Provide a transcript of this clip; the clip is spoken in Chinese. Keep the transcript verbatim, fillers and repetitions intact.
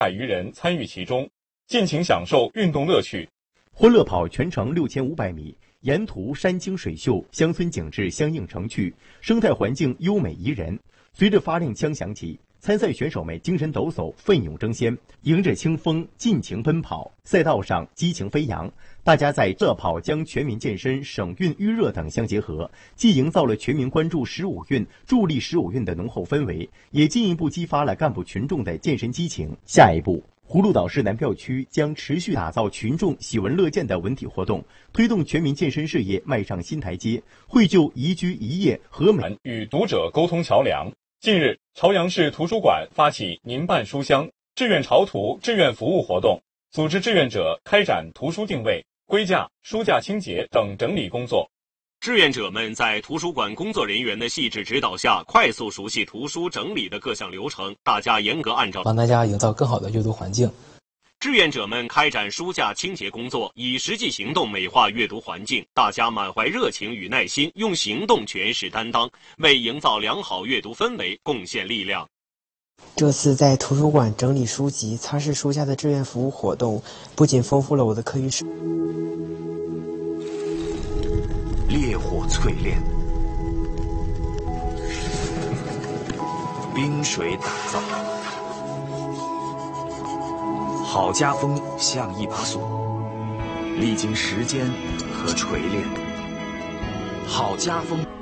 百余人参与其中，尽情享受运动乐趣。 欢乐跑全程六千五百米，沿途山清水秀，乡村景致相映成趣，生态环境优美宜人。随着发令枪响起，参赛选手们精神抖擞，奋勇争先，迎着清风尽情奔跑，赛道上激情飞扬。大家在乐跑将全民健身、省运预热等相结合，既营造了全民关注十五运、助力十五运的浓厚氛围，也进一步激发了干部群众的健身激情。下一步，葫芦岛市南票区将持续打造群众喜闻乐见的文体活动，推动全民健身事业迈上新台阶，绘就宜居宜业和美与读者沟通桥梁。近日，朝阳市图书馆发起“您办书香”志愿潮图志愿服务活动，组织志愿者开展图书定位、归架、书架清洁等整理工作。 志愿者们在图书馆工作人员的细致指导下，快速熟悉图书整理的各项流程，大家严格按照， 帮大家营造更好的阅读环境。 志愿者们开展书架清洁工作，以实际行动美化阅读环境，大家满怀热情与耐心，用行动诠释担当，为营造良好阅读氛围贡献力量。 这次在图书馆整理书籍、擦拭书架的志愿服务活动，不仅丰富了我的课余生活。 烈火淬炼，冰水打造。好家风像一把锁，历经时间和锤炼。好家风。